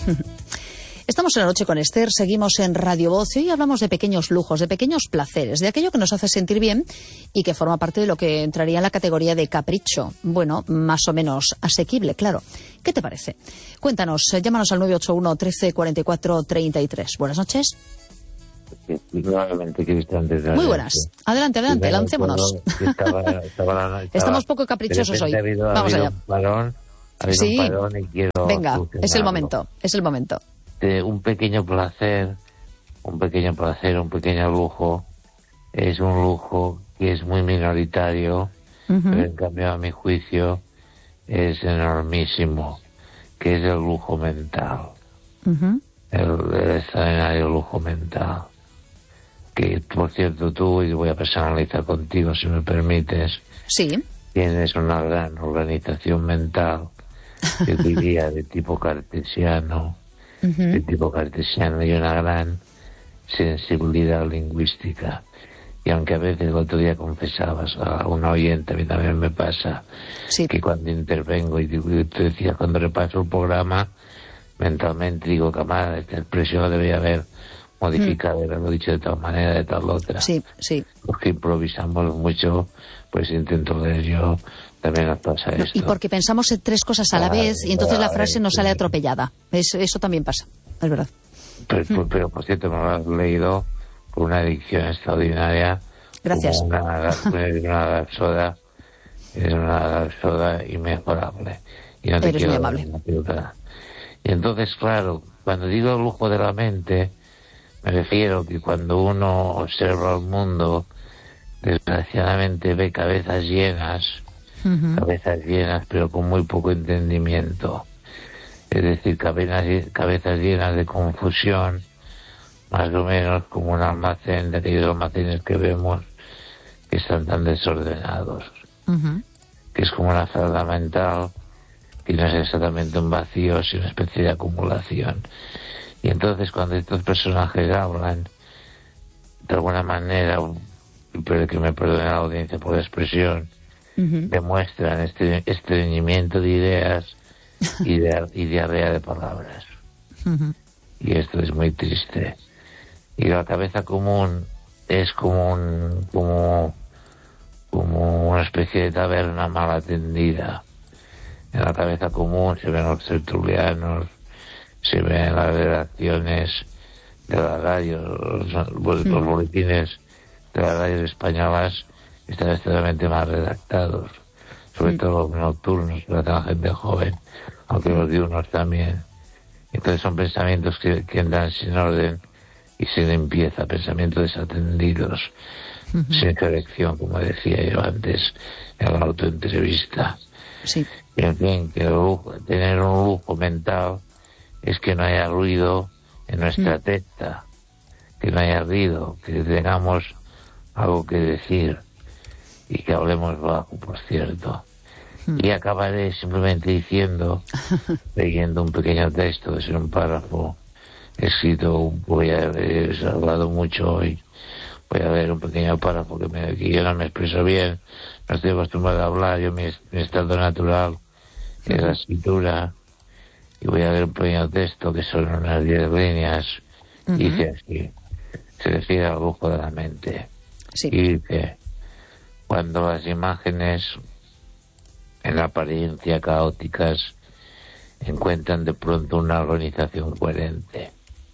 Estamos en La Noche con Esther, seguimos en Radio Voz y hoy hablamos de pequeños lujos, de pequeños placeres, de aquello que nos hace sentir bien y que forma parte de lo que entraría en la categoría de capricho. Bueno, más o menos asequible, claro. ¿Qué te parece? Cuéntanos, llámanos al 981 13 44 33. Buenas noches. Muy buenas. Adelante, lancémonos. Estamos poco caprichosos hoy. Vamos allá. Sí, venga, es el momento. Un pequeño placer, un pequeño lujo, es un lujo que es muy minoritario, pero en cambio a mi juicio es enormísimo, que es el lujo mental, el extraordinario lujo mental, que por cierto tú, y voy a personalizar contigo si me permites, sí, tienes una gran organización mental, yo diría de tipo cartesiano, y una gran sensibilidad lingüística. Y aunque a veces el otro día confesabas a una oyente, a mí también me pasa, sí, que cuando intervengo y te decía, cuando repaso el programa, mentalmente digo, camarada, esta expresión la debería haber modificado, haberlo dicho de tal manera, de tal otra. Sí, sí. Porque improvisamos mucho, pues intento leer yo. También nos pasa esto. Y porque pensamos en tres cosas a la vez y entonces la frase nos sale atropellada. Eso también pasa, es verdad. Pero por cierto, me lo has leído con una dicción extraordinaria. Gracias. Es una rapsoda inmejorable. Y no te Eres muy amable. Y entonces, claro, cuando digo el lujo de la mente, me refiero que cuando uno observa el mundo, desgraciadamente ve cabezas llenas, pero con muy poco entendimiento. Es decir, cabezas llenas de confusión, más o menos como un almacén, de aquellos almacenes que vemos que están tan desordenados, que es como una falda mental, que no es exactamente un vacío, sino una especie de acumulación. Y entonces cuando estos personajes hablan, de alguna manera, pero que me perdone la audiencia por la expresión, demuestran este estreñimiento de ideas y diarrea de palabras. Y esto es muy triste. Y la cabeza común es como una especie de taberna mal atendida. En la cabeza común se ven los tertulianos, se ven las redacciones de la radio, los boletines de las radios españolas están extremadamente mal redactados, sobre todo los nocturnos, que la gente joven, aunque los diurnos también. Entonces son pensamientos que entran sin orden y sin limpieza, pensamientos desatendidos, sin corrección, como decía yo antes en la autoentrevista. Sí. Y en fin, que tener un lujo mental es que no haya ruido en nuestra testa, que no haya ruido, que tengamos algo que decir y que hablemos bajo, por cierto. Y acabaré simplemente diciendo, leyendo un pequeño texto, que es un párrafo escrito, he hablado mucho hoy, voy a leer un pequeño párrafo que yo no me expreso bien, no estoy acostumbrado a hablar, mi estado natural es la escritura, y voy a leer un pequeño texto que son unas 10 líneas, y dice así, se refiere al lujo de la mente, y dice: cuando las imágenes en apariencia caóticas encuentran de pronto una organización coherente,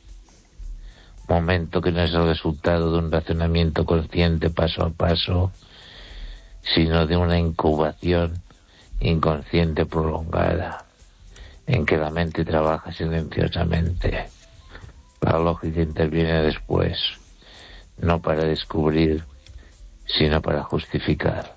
momento que no es el resultado de un razonamiento consciente paso a paso, sino de una incubación inconsciente prolongada, en que la mente trabaja silenciosamente. La lógica interviene después, no para descubrir, sino para justificar.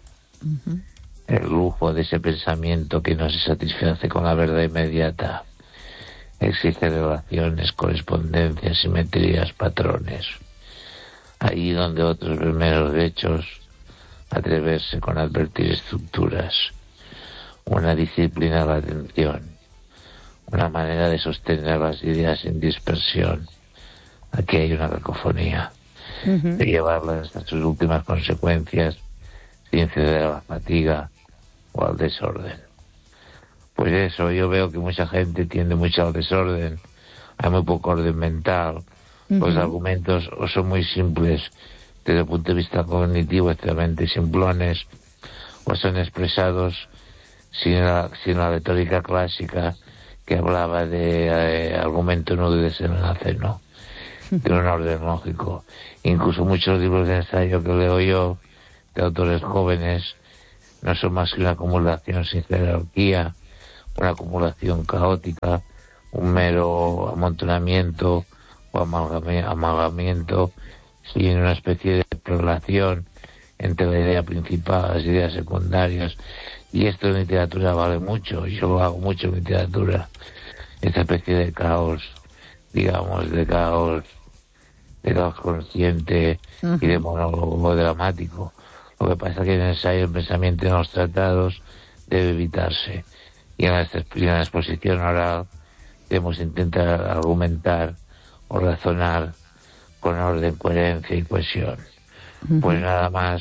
El lujo de ese pensamiento que no se satisface con la verdad inmediata. Exige relaciones, correspondencias, simetrías, patrones. Allí donde otros ven meros hechos, atreverse con advertir estructuras. Una disciplina de la atención. Una manera de sostener las ideas sin dispersión. Aquí hay una cacofonía. De llevarlas hasta sus últimas consecuencias sin ceder a la fatiga o al desorden. Pues eso, yo veo que mucha gente tiende mucho al desorden, hay muy poco orden mental. Los argumentos o son muy simples desde el punto de vista cognitivo, extremadamente simplones, o son expresados sin la retórica clásica que hablaba de argumento, nudo y desenlace, ¿no? De un orden lógico. Incluso muchos libros de ensayo que leo yo, de autores jóvenes, no son más que una acumulación sin jerarquía, una acumulación caótica, un mero amontonamiento o amalgamiento, sin una especie de relación entre la idea principal, las ideas secundarias. Y esto en literatura vale mucho, yo lo hago mucho en literatura, esta especie de caos, digamos, de caos consciente y de monólogo dramático. Lo que pasa es que en el ensayo el pensamiento en los tratados debe evitarse, y en la exposición oral debemos intentar argumentar o razonar con orden, coherencia y cohesión. Pues nada más,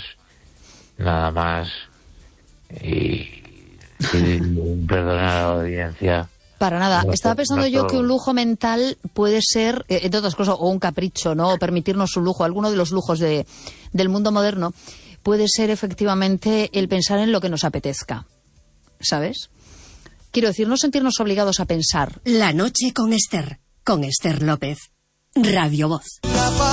y perdonar a la audiencia. Para nada. Estaba pensando yo que un lujo mental puede ser, entre otras cosas, o un capricho, ¿no? O permitirnos un lujo, alguno de los lujos del mundo moderno, puede ser efectivamente el pensar en lo que nos apetezca, ¿sabes? Quiero decir, no sentirnos obligados a pensar. La noche con Esther López, Radio Voz.